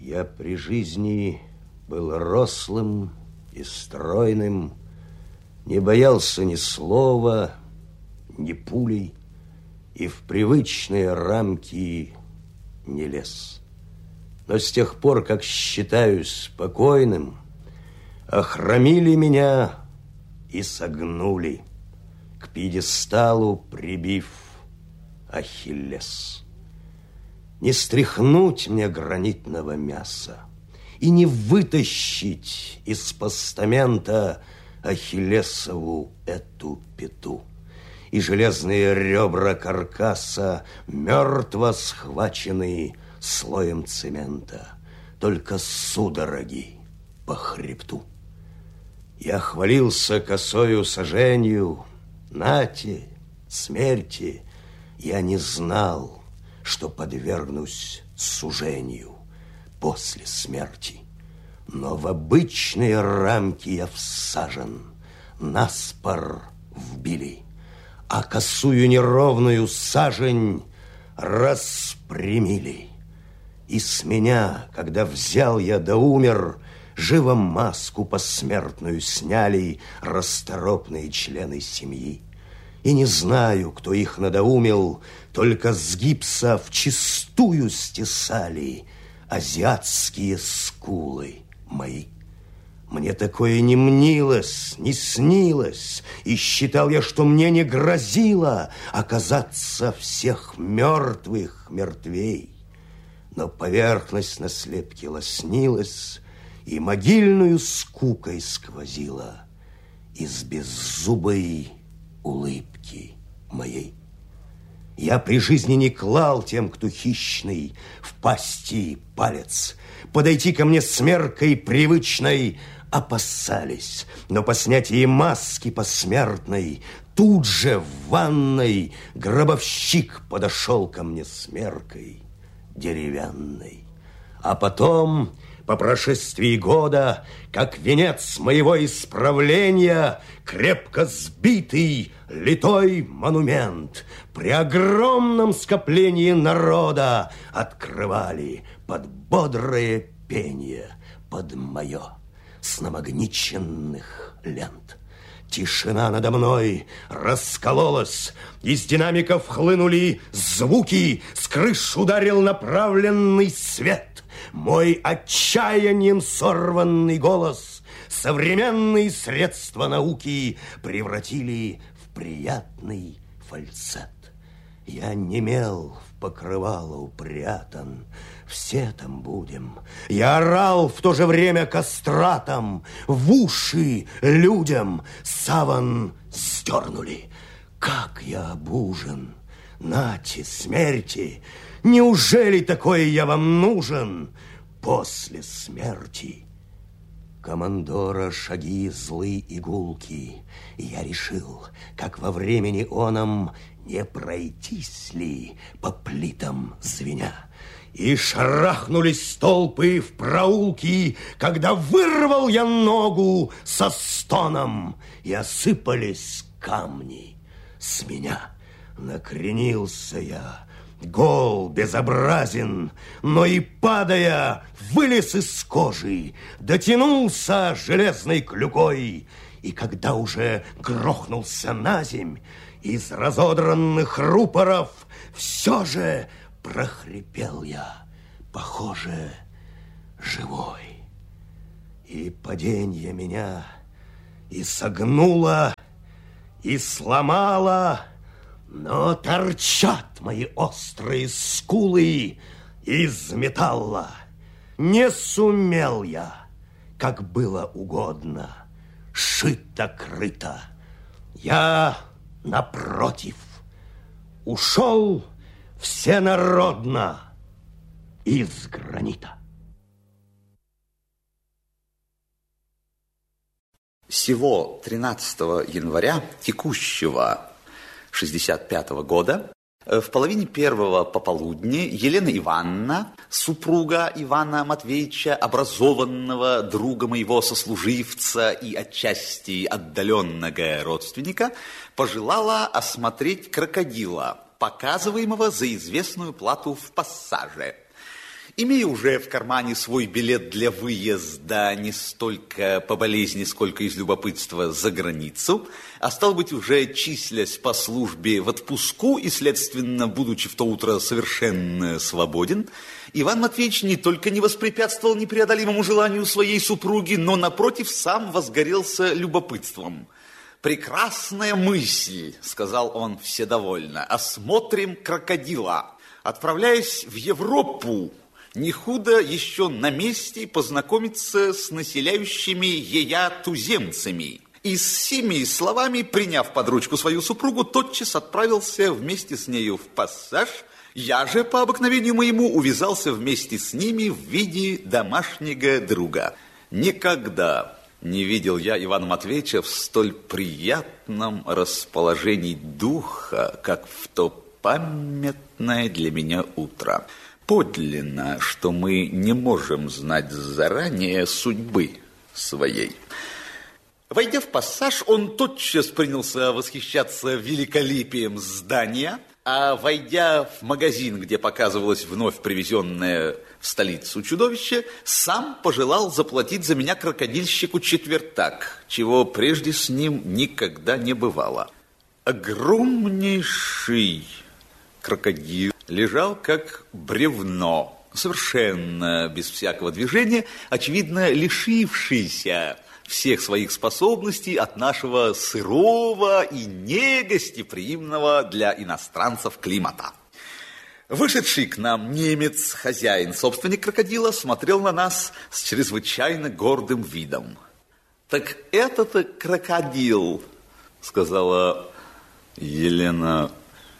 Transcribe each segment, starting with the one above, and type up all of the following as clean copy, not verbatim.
Я при жизни был рослым и стройным, не боялся ни слова, ни пулей, и в привычные рамки не лез. Но с тех пор, как считаюсь спокойным, охромили меня и согнули, к пьедесталу прибив Ахиллес. Не стряхнуть мне гранитного мяса и не вытащить из постамента Ахиллесову эту пяту. И железные ребра каркаса мертво схвачены слоем цемента, только судороги по хребту. Я хвалился косою саженью, нате, смерти, я не знал, что подвергнусь сужению после смерти. Но в обычные рамки я всажен, наспор вбили, а косую неровную сажень распрямили. И с меня, когда взял я да умер, живо маску посмертную сняли расторопные члены семьи. И не знаю, кто их надоумил, только с гипса вчистую стесали азиатские скулы мои. Мне такое не мнилось, не снилось, и считал я, что мне не грозило оказаться всех мертвых мертвей. Но поверхность на слепке лоснилась и могильную скукой сквозила из беззубой улыбки моей. Я при жизни не клал тем, кто хищный, в пасти палец. Подойти ко мне с меркой привычной опасались, но по снятии маски посмертной тут же в ванной гробовщик подошел ко мне с меркой деревянной. А потом, по прошествии года, как венец моего исправления, крепко сбитый литой монумент при огромном скоплении народа открывали под бодрое пение, под мое с намагниченных лент. Тишина надо мной раскололась, из динамиков хлынули звуки, с крыш ударил направленный свет. Мой отчаянием сорванный голос современные средства науки превратили в приятный фальцет. Я немел в покрывало упрятан, все там будем. Я орал в то же время кастратом, в уши людям саван сдернули. Как я обужен, нате, смерти, неужели такое я вам нужен после смерти? Командора шаги злы и гулки, и я решил, как во времени оном не пройтись ли по плитам звеня. И шарахнулись толпы в проулки, когда вырвал я ногу со стоном, и осыпались камни с меня. Накренился я, гол, безобразен, но и падая, вылез из кожи, дотянулся железной клюкой, и когда уже грохнулся наземь, из разодранных рупоров все же прохрипел я, похоже, живой. И паденье меня и согнуло, и сломало, но торчат мои острые скулы из металла. Не сумел я, как было угодно, шито-крыто. Я, напротив, ушел всенародно из гранита. Сего 13 января текущего 65 года в половине первого пополудни Елена Ивановна, супруга Ивана Матвеевича, образованного друга моего сослуживца и отчасти отдаленного родственника, пожелала осмотреть крокодила, показываемого за известную плату в пассаже. Имея уже в кармане свой билет для выезда не столько по болезни, сколько из любопытства за границу, а стал быть, уже числясь по службе в отпуску и, следственно, будучи в то утро совершенно свободен, Иван Матвеевич не только не воспрепятствовал непреодолимому желанию своей супруги, но, напротив, сам возгорелся любопытством. «Прекрасная мысль», — сказал он вседовольно, — «осмотрим крокодила. Отправляясь в Европу, не худо еще на месте познакомиться с населяющими ея туземцами». И с сими словами, приняв под ручку свою супругу, тотчас отправился вместе с нею в пассаж. Я же, по обыкновению моему, увязался вместе с ними в виде домашнего друга. Никогда не видел я Ивана Матвеевича в столь приятном расположении духа, как в то памятное для меня утро. Подлинно, что мы не можем знать заранее судьбы своей. Войдя в пассаж, он тотчас принялся восхищаться великолепием здания, а войдя в магазин, где показывалось вновь привезенное в столицу чудовище, сам пожелал заплатить за меня крокодильщику четвертак, чего прежде с ним никогда не бывало. Огромнейший крокодил лежал как бревно, совершенно без всякого движения, очевидно, лишившийся всех своих способностей от нашего сырого и негостеприимного для иностранцев климата. Вышедший к нам немец, хозяин, собственник крокодила, смотрел на нас с чрезвычайно гордым видом. «Так это-то крокодил», — сказала Елена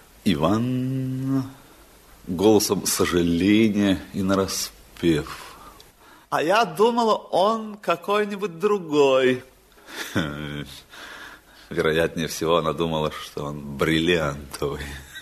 Ивановна голосом сожаления и нараспев. «А я думала, он какой-нибудь другой». Вероятнее всего, она думала, что он бриллиантовый.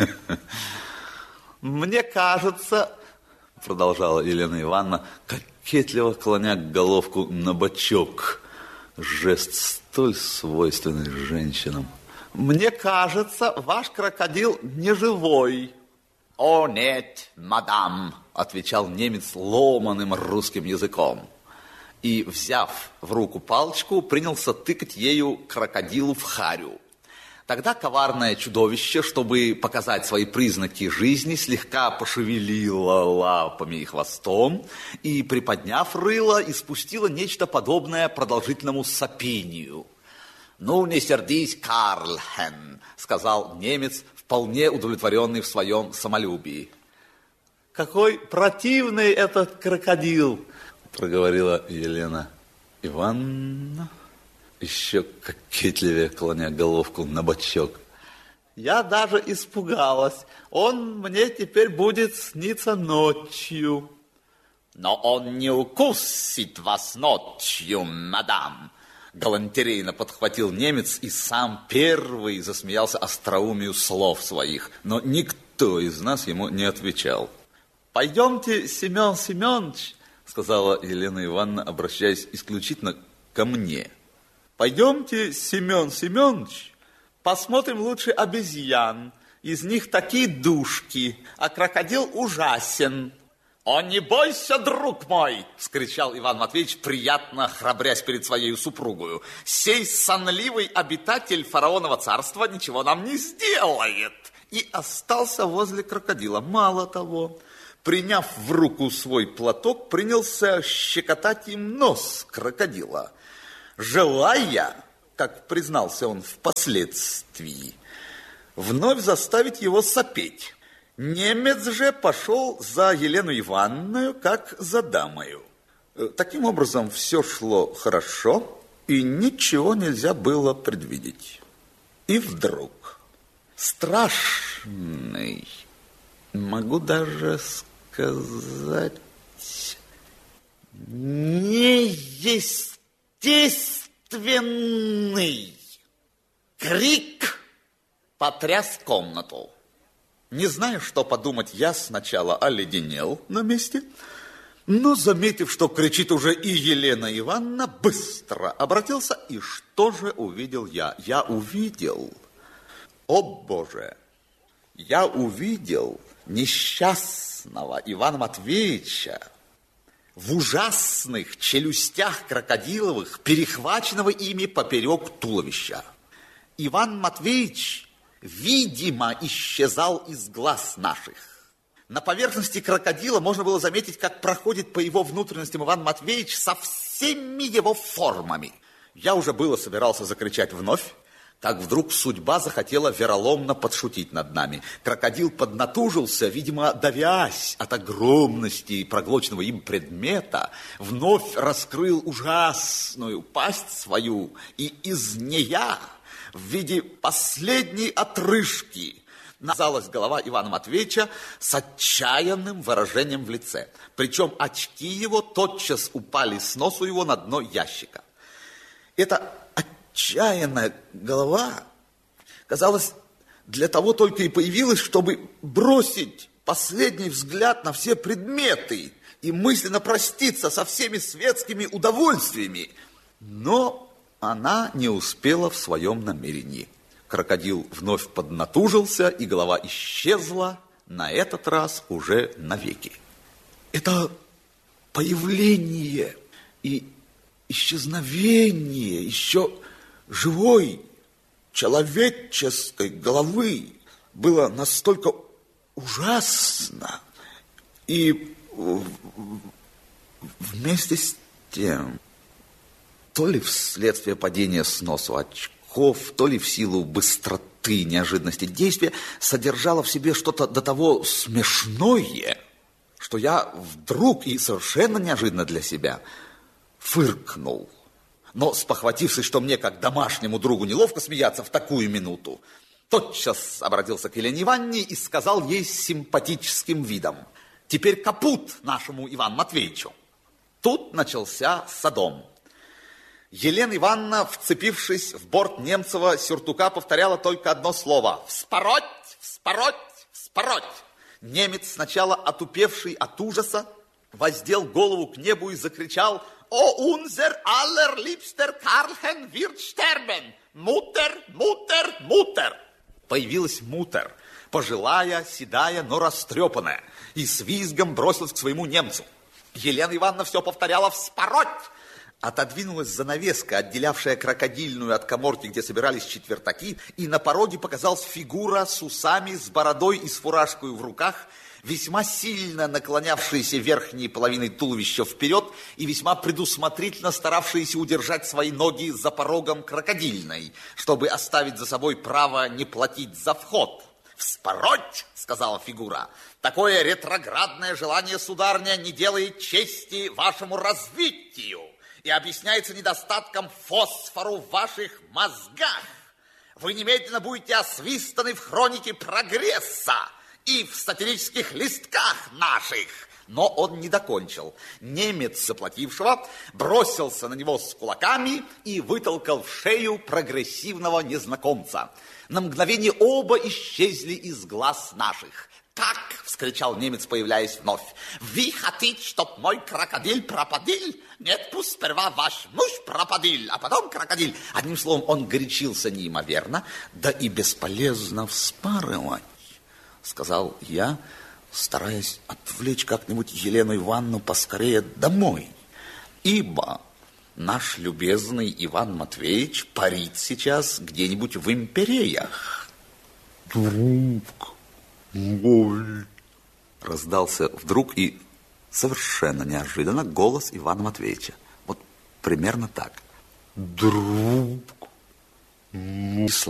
«Мне кажется, — продолжала Елена Ивановна, кокетливо клоня головку на бочок, жест столь свойственный женщинам, — мне кажется, ваш крокодил не живой». «О, нет, мадам», — отвечал немец ломаным русским языком. И, взяв в руку палочку, принялся тыкать ею крокодилу в харю. Тогда коварное чудовище, чтобы показать свои признаки жизни, слегка пошевелило лапами и хвостом и, приподняв рыло, испустило нечто подобное продолжительному сопению. «Ну, не сердись, Карлхен», — сказал немец, вполне удовлетворенный в своем самолюбии. «Какой противный этот крокодил!» — проговорила Елена Ивановна, еще кокетливее клоня головку на бочок. «Я даже испугалась. Он мне теперь будет сниться ночью». «Но он не укусит вас ночью, мадам!» Галантерейно подхватил немец и сам первый засмеялся остроумию слов своих, но никто из нас ему не отвечал. «Пойдемте, Семен Семенович», — сказала Елена Ивановна, обращаясь исключительно ко мне. «Пойдемте, Семен Семенович, посмотрим лучше обезьян. Из них такие душки, а крокодил ужасен». «О, не бойся, друг мой!» — вскричал Иван Матвеевич, приятно храбрясь перед своей супругою. «Сей сонливый обитатель фараонова царства ничего нам не сделает!» И остался возле крокодила. Мало того, приняв в руку свой платок, принялся щекотать им нос крокодила, желая, как признался он впоследствии, вновь заставить его сопеть. Немец же пошел за Елену Ивановну, как за дамою. Таким образом, все шло хорошо, и ничего нельзя было предвидеть. И вдруг страшный, могу даже сказать, неестественный крик потряс комнату. Не зная, что подумать, я сначала оледенел на месте, но, заметив, что кричит уже и Елена Ивановна, быстро обратился, и что же увидел я? Я увидел, о Боже, я увидел несчастного Ивана Матвеевича в ужасных челюстях крокодиловых, перехваченного ими поперек туловища. Иван Матвеевич, видимо, исчезал из глаз наших. На поверхности крокодила можно было заметить, как проходит по его внутренностям Иван Матвеевич со всеми его формами. Я уже было собирался закричать вновь, как вдруг судьба захотела вероломно подшутить над нами. Крокодил поднатужился, видимо, давясь от огромности проглоченного им предмета, вновь раскрыл ужасную пасть свою, и из нея в виде последней отрыжки назалась голова Ивана Матвеевича с отчаянным выражением в лице. Причем очки его тотчас упали с носу его на дно ящика. Эта отчаянная голова, казалось, для того только и появилась, чтобы бросить последний взгляд на все предметы и мысленно проститься со всеми светскими удовольствиями. Но она не успела в своем намерении. Крокодил вновь поднатужился, и голова исчезла, на этот раз уже навеки. Это появление и исчезновение еще живой человеческой головы было настолько ужасно, и вместе с тем, то ли вследствие падения с носу очков, то ли в силу быстроты, неожиданности действия, содержало в себе что-то до того смешное, что я вдруг и совершенно неожиданно для себя фыркнул. Но, спохватившись, что мне, как домашнему другу, неловко смеяться в такую минуту, тотчас обратился к Елене Ивановне и сказал ей с симпатическим видом: «Теперь капут нашему Ивану Матвеевичу». Тут начался содом. Елена Ивановна, вцепившись в борт Немцева сюртука, повторяла только одно слово: «Вспороть! Вспороть! Вспороть!» Немец, сначала отупевший от ужаса, воздел голову к небу и закричал: «О, унзер аллерлибстер Карлхен wird sterben! Мутер, мутер, мутер!» Появилась мутер, пожилая, седая, но растрепанная, и с визгом бросилась к своему немцу. Елена Ивановна все повторяла: «Вспороть!» Отодвинулась занавеска, отделявшая крокодильную от каморки, где собирались четвертаки, и на пороге показалась фигура с усами, с бородой и с фуражкой в руках, весьма сильно наклонявшаяся верхней половиной туловища вперед и весьма предусмотрительно старавшаяся удержать свои ноги за порогом крокодильной, чтобы оставить за собой право не платить за вход. «Вспороть!» — сказала фигура. «Такое ретроградное желание, сударыня, не делает чести вашему развитию и объясняется недостатком фосфору в ваших мозгах. Вы немедленно будете освистаны в хронике прогресса и в сатирических листках наших». Но он не докончил. Немец, заплатившего, бросился на него с кулаками и вытолкал в шею прогрессивного незнакомца. На мгновение оба исчезли из глаз наших. «Как?» — вскричал немец, появляясь вновь. «Вы хотите, чтоб мой крокодил пропадил? Нет, пусть сперва ваш муж пропадил, а потом крокодил». Одним словом, он горячился неимоверно, да и бесполезно вспарывать, сказал я, стараясь отвлечь как-нибудь Елену Ивановну поскорее домой, ибо наш любезный Иван Матвеевич парит сейчас где-нибудь в империях. «Друг мой!» Раздался вдруг и совершенно неожиданно голос Ивана Матвеевича. Вот примерно так. «Друг мой!»